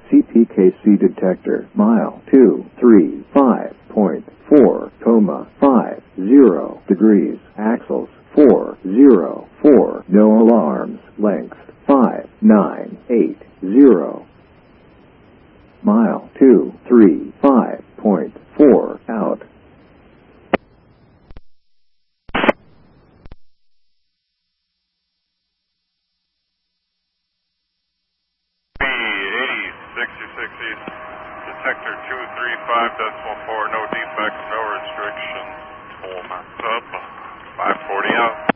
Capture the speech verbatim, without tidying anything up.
C P K C detector, mile two three five point four, comma five zero degrees, axles four zero four, no alarms, length five nine eight zero, mile two three five point four, out. eighty sixty-six East, detector two three five decimal four, no defects, no restrictions, full max up, five forty out.